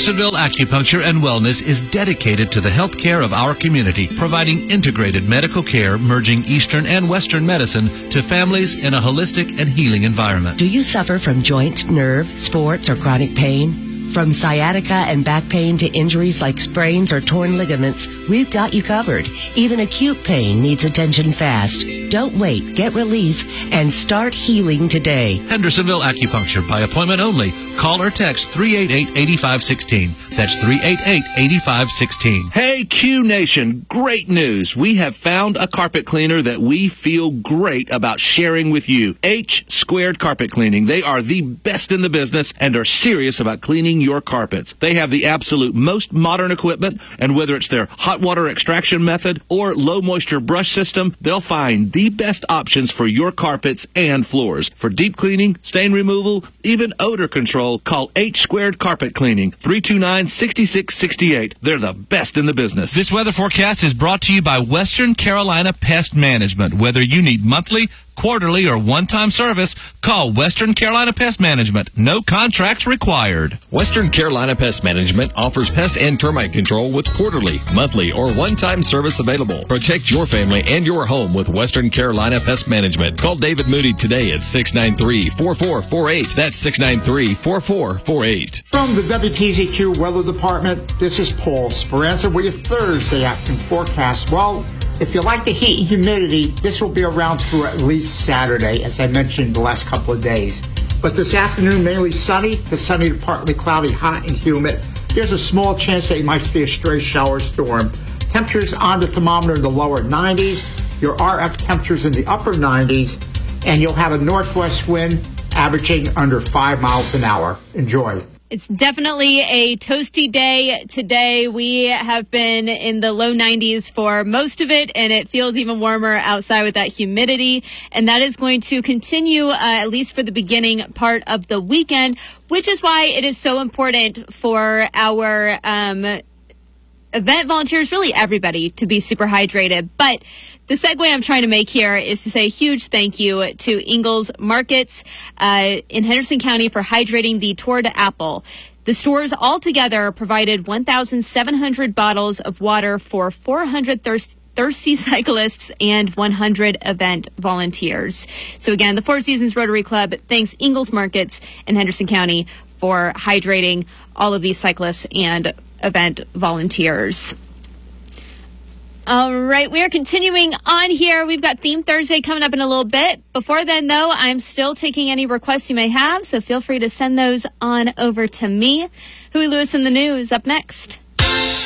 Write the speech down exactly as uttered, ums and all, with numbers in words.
Hendersonville Acupuncture and Wellness is dedicated to the health care of our community, providing integrated medical care merging Eastern and Western medicine to families in a holistic and healing environment. Do you suffer from joint, nerve, sports, or chronic pain? From sciatica and back pain to injuries like sprains or torn ligaments, we've got you covered. Even acute pain needs attention fast. Don't wait. Get relief and start healing today. Hendersonville Acupuncture by appointment only. Call or text three eight eight, eight five one six. That's three eight eight, eight five one six. Hey, Q Nation, great news. We have found a carpet cleaner that we feel great about sharing with you. H Squared Carpet Cleaning. They are the best in the business and are serious about cleaning your carpets. They have the absolute most modern equipment, and whether it's their hot water extraction method or low moisture brush system, they'll find the best options for your carpets and floors. For deep cleaning, stain removal, even odor control, call H Squared Carpet Cleaning, three two nine, six six six eight. They're the best in the business. This weather forecast is brought to you by Western Carolina Pest Management. Whether you need monthly, quarterly, or one-time service, call Western Carolina Pest Management. No contracts required. Western Carolina Pest Management offers pest and termite control with quarterly, monthly, or one-time service available. Protect your family and your home with Western Carolina Pest Management. Call David Moody today at six nine three, four four four eight. That's six nine three, four four four eight. From the W T Z Q Weather Department, this is Paul Speranza with your Thursday afternoon forecast. Well, if you like the heat and humidity, this will be around through at least Saturday, as I mentioned the last couple of days. But this afternoon, mainly sunny to sunny to partly cloudy, hot and humid. There's a small chance that you might see a stray shower storm. Temperatures on the thermometer in the lower nineties, your R F temperatures in the upper nineties, and you'll have a northwest wind averaging under five miles an hour. Enjoy. It's definitely a toasty day today. We have been in the low nineties for most of it, and it feels even warmer outside with that humidity. And that is going to continue, uh, at least for the beginning part of the weekend, which is why it is so important for our um, event volunteers, really everybody, to be super hydrated. But the segue I'm trying to make here is to say a huge thank you to Ingles Markets uh, in Henderson County for hydrating the Tour de Apple. The stores altogether provided one thousand seven hundred bottles of water for four hundred thirst- thirsty cyclists and one hundred event volunteers. So again, the Four Seasons Rotary Club thanks Ingles Markets in Henderson County for hydrating all of these cyclists and event volunteers. All right, we are continuing on here. We've got Theme Thursday coming up in a little bit. Before then, though, I'm still taking any requests you may have, so feel free to send those on over to me. Huey Lewis in the News up next.